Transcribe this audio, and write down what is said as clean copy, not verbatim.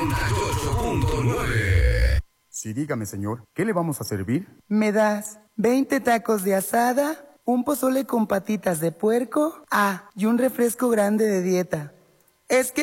98.9. Sí, dígame, señor, ¿qué le vamos a servir? ¿Me das 20 tacos de asada, un pozole con patitas de puerco, y un refresco grande de dieta? Es que